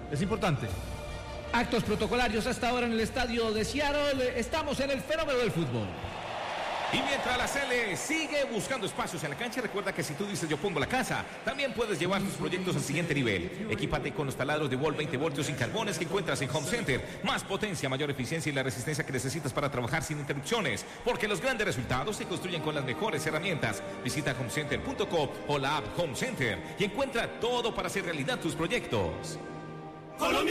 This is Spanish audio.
Es importante. Actos protocolarios hasta ahora en el estadio de Seattle. Estamos en el fenómeno del fútbol. Y mientras la CL sigue buscando espacios en la cancha, recuerda que si tú dices yo pongo la casa, también puedes llevar tus proyectos al siguiente nivel. Equípate con los taladros de Wall 20 voltios sin carbones que encuentras en Home Center. Más potencia, mayor eficiencia y la resistencia que necesitas para trabajar sin interrupciones. Porque los grandes resultados se construyen con las mejores herramientas. Visita homecenter.com o la app Home Center y encuentra todo para hacer realidad tus proyectos. ¡Colombia!